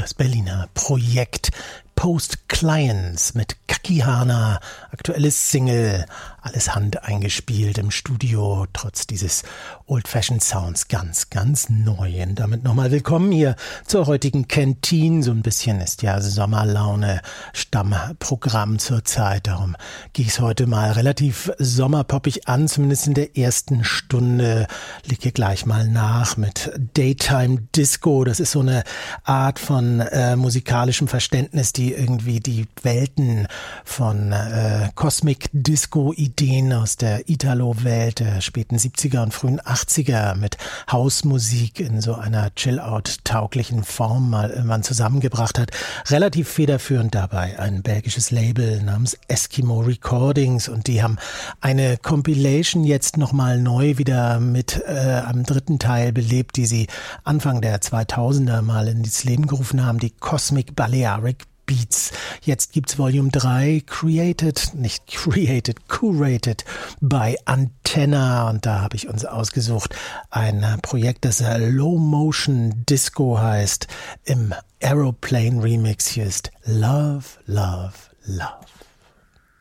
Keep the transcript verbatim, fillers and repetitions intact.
das Berliner Projekt Post Clients mit Kakihana, aktuelles Single, alles Hand eingespielt im Studio, trotz dieses Old-Fashioned Sounds ganz, ganz neu. Und damit nochmal willkommen hier zur heutigen Canteen. So ein bisschen ist ja Sommerlaune Stammprogramm zurzeit, darum gehe ich es heute mal relativ sommerpoppig an, zumindest in der ersten Stunde. Leg hier gleich mal nach mit Daytime Disco. Das ist so eine Art von äh, musikalischem Verständnis, die irgendwie die Welten von äh, Cosmic Disco Ideen aus der Italo-Welt der späten siebziger und frühen achtziger mit Hausmusik in so einer Chill-Out-tauglichen Form mal irgendwann zusammengebracht hat. Relativ federführend dabei ein belgisches Label namens Eskimo Recordings, und die haben eine Compilation jetzt nochmal neu wieder mit äh, einem dritten Teil belebt, die sie Anfang der zweitausender mal ins Leben gerufen haben, die Cosmic Balearic Beats. Jetzt gibt's Volume drei, created, nicht created, curated by Antenna, und da habe ich uns ausgesucht ein Projekt, das Low Motion Disco heißt, im Aeroplane Remix. Hier ist Love, Love, Love.